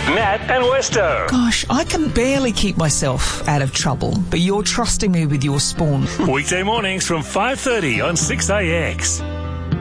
Matt and Westo. Gosh, I can barely keep myself out of trouble, but you're trusting me with your spawn. Weekday mornings from 5:30 on 6AX.